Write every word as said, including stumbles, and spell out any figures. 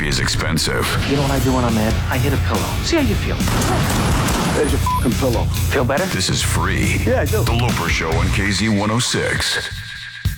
Therapy is expensive. You know what I do when I'm mad? I hit a pillow. See how you feel. There's your fucking pillow. Feel better? This is free. Yeah, I do. The Loper Show on K Z one oh six.